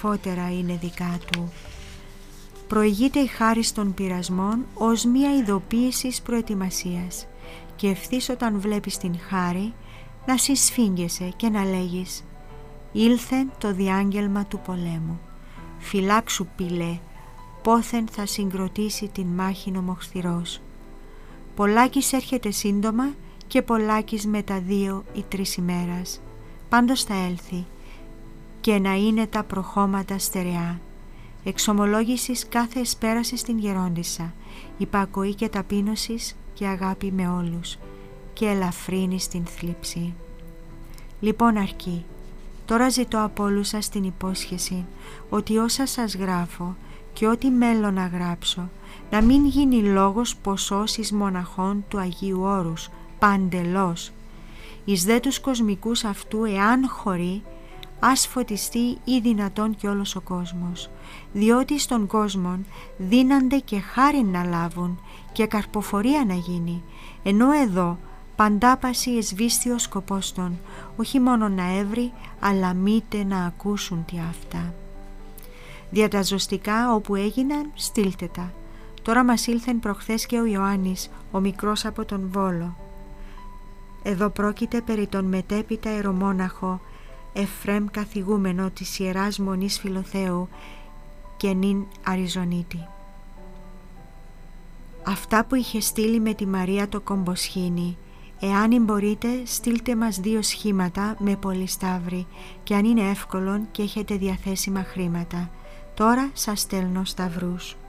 αμορφότερα είναι δικά του. Προηγείται η χάρις των πειρασμών ως μία ειδοποίησης προετοιμασίας και ευθύς όταν βλέπεις την χάρη να συσφίγγεσαι και να λέγεις «Ήλθεν το διάγγελμα του πολέμου, φυλάξου πηλέ, πόθεν θα συγκροτήσει την μάχη νομοχθηρός. Πολάκης έρχεται σύντομα και πολάκης μετά 2 ή 3 ημέρας. Πάντως θα έλθει και να είναι τα προχώματα στερεά. Εξομολόγησης κάθε εσπέρασης στην γερόντισσα, υπακοή και ταπείνωσης και αγάπη με όλους και ελαφρύνει στην θλίψη. Λοιπόν αρκεί, τώρα ζητώ από όλους σας την υπόσχεση ότι όσα σας γράφω και ό,τι μέλλον να γράψω να μην γίνει λόγος ποσός εις μοναχών του Αγίου Όρους, παντελώς. Εις δε τους κοσμικούς αυτού εάν χωρεί, ας φωτιστεί ή δυνατόν και όλος ο κόσμος, διότι στον κόσμον δίνανται και χάρη να λάβουν και καρποφορία να γίνει, ενώ εδώ παντάπαση εσβήστη ο σκοπός των, όχι μόνο να έβρει, αλλά μήτε να ακούσουν τι αυτά. Δια τα ζωστικά όπου έγιναν στείλτε τα. Τώρα μας ήλθεν προχθές και ο Ιωάννης, ο μικρός από τον Βόλο. Εδώ πρόκειται περί τον μετέπειτα ιερομόναχο Εφρέμ καθηγούμενο της Ιεράς Μονής Φιλοθέου και νυν Αριζονίτη. Αυτά που είχε στείλει με τη Μαρία το Κομποσχήνι, εάν μπορείτε στείλτε μας 2 σχήματα με πολυσταύρη και αν είναι εύκολον και έχετε διαθέσιμα χρήματα. Τώρα σας στέλνω σταυρούς.